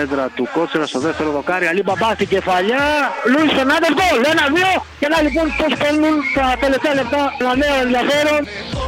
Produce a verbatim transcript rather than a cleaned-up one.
σέντρα του Κότσερα στο δεύτερο δοκάρι. Αλή Μπαμπά στην κεφαλιά. Λούις Φερνάντες γκολ. ένα δύο. Και να λοιπόν πώς παίρνουν τα τελευταία λεπτά ένα νέο ενδιαφέρον.